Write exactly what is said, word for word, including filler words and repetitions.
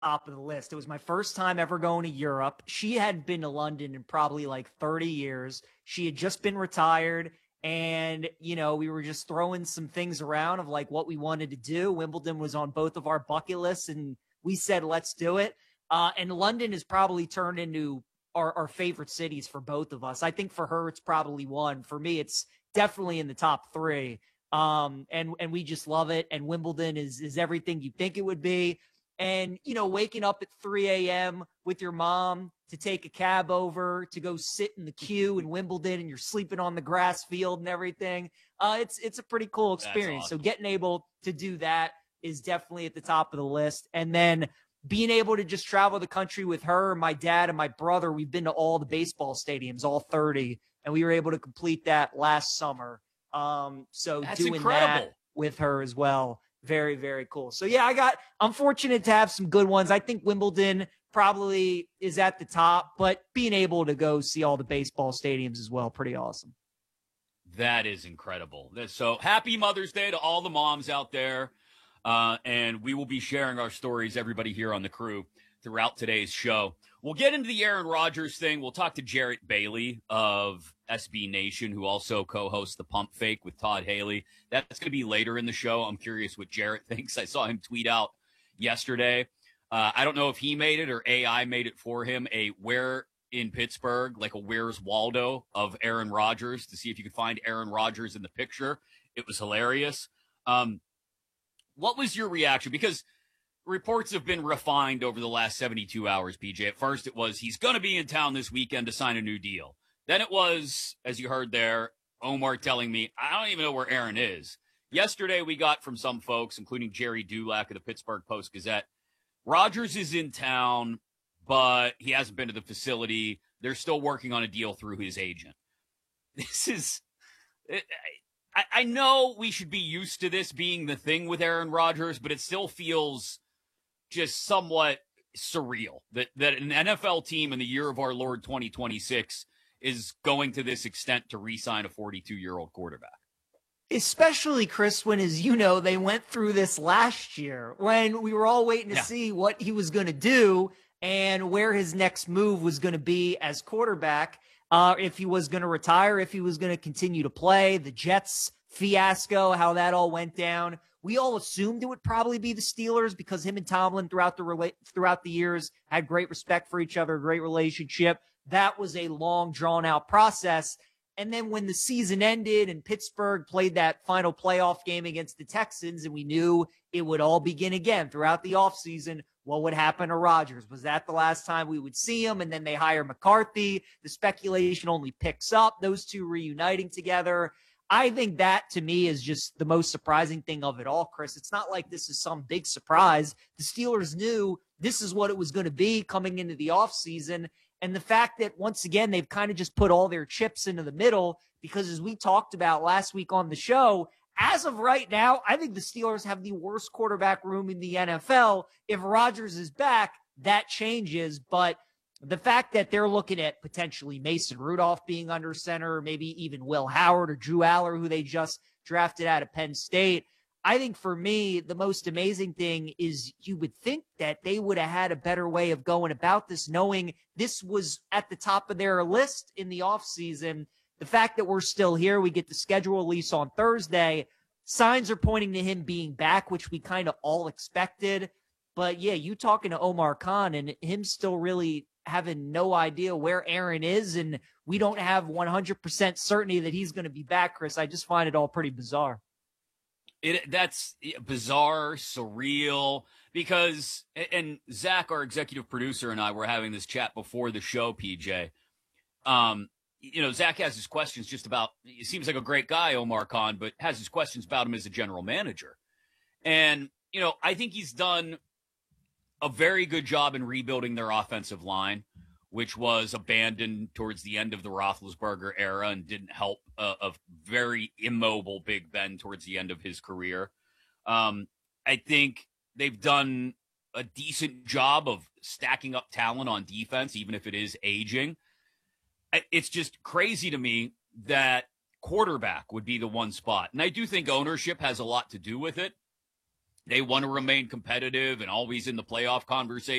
top of the list. It was my first time ever going to Europe. She had been to London in probably like thirty years. She had just been retired. And, you know, we were just throwing some things around of like what we wanted to do. Wimbledon was on both of our bucket lists, and we said, let's do it. Uh, and London has probably turned into our, our favorite cities for both of us. I think for her, it's probably one. For me, it's definitely in the top three. Um, and, and we just love it. And Wimbledon is, is everything you think it would be. And, you know, waking up at three a.m. with your mom to take a cab over to go sit in the queue in Wimbledon, and you're sleeping on the grass field and everything. Uh, it's it's a pretty cool experience. Awesome. So getting able to do that is definitely at the top of the list. And then being able to just travel the country with her, my dad, and my brother, we've been to all the baseball stadiums, all thirty, and we were able to complete that last summer. Um, so That's doing incredible. that with her as well. Very, very cool. So, yeah, I got, I'm fortunate to have some good ones. I think Wimbledon probably is at the top, but being able to go see all the baseball stadiums as well, pretty awesome. That is incredible. So happy Mother's Day to all the moms out there. Uh, and we will be sharing our stories, everybody here on the crew, throughout today's show. We'll get into the Aaron Rodgers thing. We'll talk to Jarrett Bailey of S B Nation, who also co-hosts the Pump Fake with Todd Haley. That's going to be later in the show. I'm curious what Jarrett thinks. I saw him tweet out yesterday. Uh, I don't know if he made it or A I made it for him, a where in Pittsburgh, like a Where's Waldo of Aaron Rodgers, to see if you could find Aaron Rodgers in the picture. It was hilarious. Um, what was your reaction? Because reports have been refined over the last seventy-two hours, P J. At first, it was he's going to be in town this weekend to sign a new deal. Then it was, as you heard there, Omar telling me, I don't even know where Aaron is. Yesterday, we got from some folks, including Jerry Dulac of the Pittsburgh Post-Gazette, Rodgers is in town, but he hasn't been to the facility. They're still working on a deal through his agent. This is... I, I know we should be used to this being the thing with Aaron Rodgers, but it still feels just somewhat surreal that, that an N F L team in the year of our Lord twenty twenty-six is going to this extent to re-sign a forty-two-year-old quarterback. Especially, Chris, when, as you know, they went through this last year when we were all waiting to yeah. see what he was going to do and where his next move was going to be as quarterback. Uh, if he was going to retire, if he was going to continue to play, the Jets fiasco, how that all went down. We all assumed it would probably be the Steelers because him and Tomlin throughout the rela- throughout the years had great respect for each other, great relationship. That was a long, drawn-out process. And then when the season ended and Pittsburgh played that final playoff game against the Texans, and we knew it would all begin again throughout the offseason, what would happen to Rodgers? Was that the last time we would see him? And then they hire McCarthy. The speculation only picks up, those two reuniting together. I think that, to me, is just the most surprising thing of it all, Chris. It's not like this is some big surprise. The Steelers knew this is what it was going to be coming into the offseason. And the fact that, once again, they've kind of just put all their chips into the middle because, as we talked about last week on the show, as of right now, I think the Steelers have the worst quarterback room in the N F L. If Rodgers is back, that changes. But the fact that they're looking at potentially Mason Rudolph being under center, maybe even Will Howard or Drew Aller, who they just drafted out of Penn State, I think for me, the most amazing thing is you would think that they would have had a better way of going about this, knowing this was at the top of their list in the offseason. The fact that we're still here, we get the schedule release on Thursday. Signs are pointing to him being back, which we kind of all expected. But, yeah, you talking to Omar Khan and him still really having no idea where Aaron is, and we don't have one hundred percent certainty that he's going to be back, Chris. I just find it all pretty bizarre. It That's bizarre, surreal, because, and Zach, our executive producer, and I were having this chat before the show, P J. Um, you know, Zach has his questions just about, he seems like a great guy, Omar Khan, but has his questions about him as a general manager. And, you know, I think he's done a very good job in rebuilding their offensive line, which was abandoned towards the end of the Roethlisberger era and didn't help a, a very immobile Big Ben towards the end of his career. Um, I think they've done a decent job of stacking up talent on defense, even if it is aging. It's just crazy to me that quarterback would be the one spot. And I do think ownership has a lot to do with it. They want to remain competitive and always in the playoff conversation.